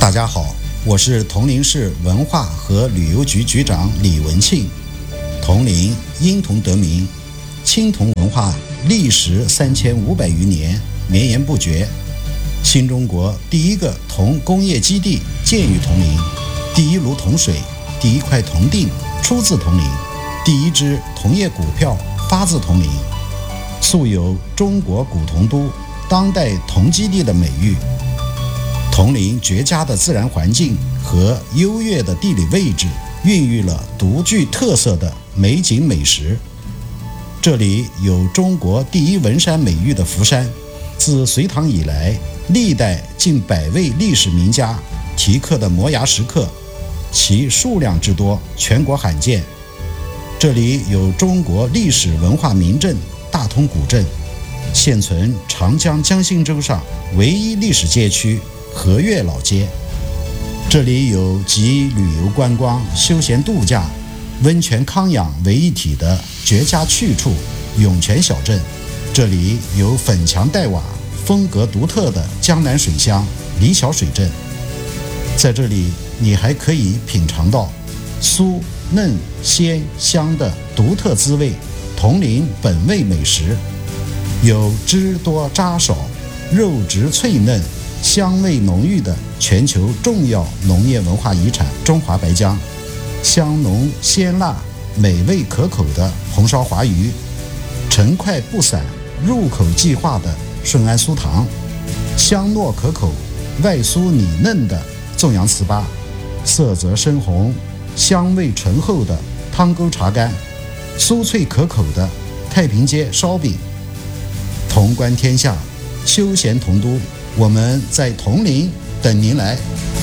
大家好，我是铜陵市文化和旅游局局长李文庆。铜陵因铜得名，青铜文化历时3500余年，绵延不绝。新中国第一个铜工业基地建于铜陵，第一炉铜水、第一块铜锭出自铜陵，第一支铜业股票发自铜陵，素有中国古铜都、当代铜基地的美誉。铜陵绝佳的自然环境和优越的地理位置，孕育了独具特色的美景美食。这里有中国第一文山美誉的福山，自隋唐以来，历代近100位历史名家题刻的摩崖石刻，其数量之多，全国罕见。这里有中国历史文化名镇大通古镇，现存长江江心洲上唯一历史街区和悦老街。这里有集旅游观光、休闲度假、温泉康养为一体的绝佳去处涌泉小镇。这里有粉墙黛瓦、风格独特的江南水乡李小水镇。在这里你还可以品尝到酥嫩鲜香的独特滋味，铜陵本味美食，有汁多渣少、肉质脆嫩、香味浓郁的全球重要农业文化遗产中华白姜，香浓鲜辣、美味可口的红烧华鱼，成块不散、入口即化的顺安酥糖，香糯可口、外酥里嫩的纵阳糍粑，色泽深红、香味醇厚的汤沟茶干，酥脆可口的太平街烧饼。铜观天下，休闲铜都，我们在铜陵等您来。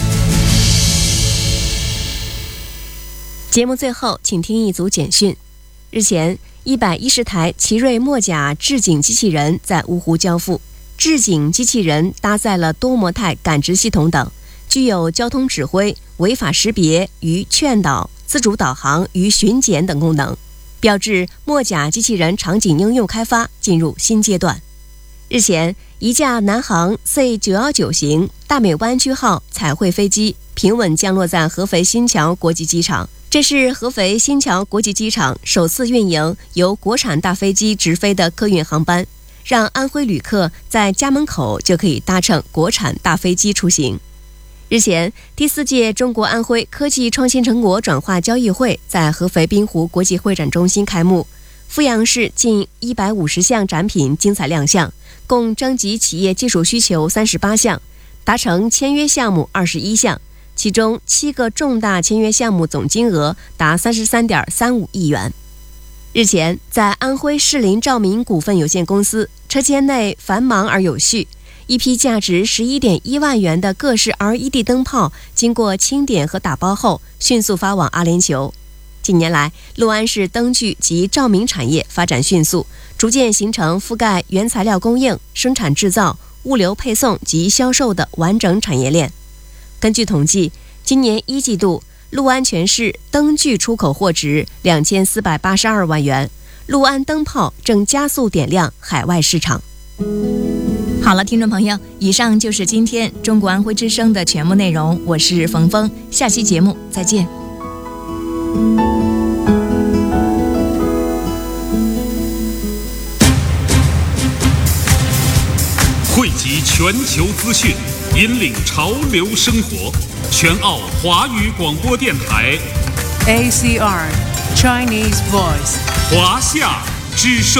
节目最后，请听一组简讯。日前，110台奇瑞墨甲制景机器人在芜湖交付。制景机器人搭载了多模态感知系统等，具有交通指挥、违法识别与劝导、自主导航与巡检等功能，标志墨甲机器人场景应用开发进入新阶段。日前，一架南航 C919 型大美湾区号彩绘飞机平稳降落在合肥新桥国际机场。这是合肥新桥国际机场首次运营由国产大飞机直飞的客运航班，让安徽旅客在家门口就可以搭乘国产大飞机出行。日前，第4届中国安徽科技创新成果转化交易会在合肥滨湖国际会展中心开幕，阜阳市近150项展品精彩亮相，共征集企业技术需求38项，达成签约项目21项，其中7个重大签约项目总金额达33.35亿元。日前，在安徽士林照明股份有限公司车间内繁忙而有序，一批价值11.1万元的各式 LED 灯泡经过清点和打包后，迅速发往阿联酋。近年来，六安市灯具及照明产业发展迅速，逐渐形成覆盖原材料供应、生产制造、物流配送及销售的完整产业链。根据统计，今年1季度，六安全市灯具出口货值2482万元，六安灯泡正加速点亮海外市场。好了，听众朋友，以上就是今天中国安徽之声的全部内容，我是冯峰，下期节目再见。 汇集全球资讯，引领潮流生活，全澳华语广播电台 ACR Chinese Voice 华夏之声。